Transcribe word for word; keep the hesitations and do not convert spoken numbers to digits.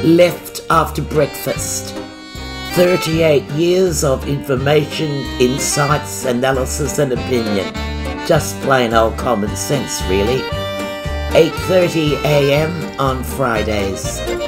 left after breakfast. thirty-eight years of information, insights, analysis and opinion. Just plain old common sense, really. eight thirty a m on Fridays.